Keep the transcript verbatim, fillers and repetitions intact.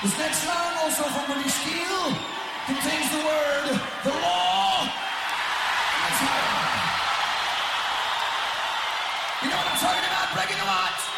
This next song, also from British Steel, contains the word, the law, and the terror. You know what I'm talking about? Breaking the what?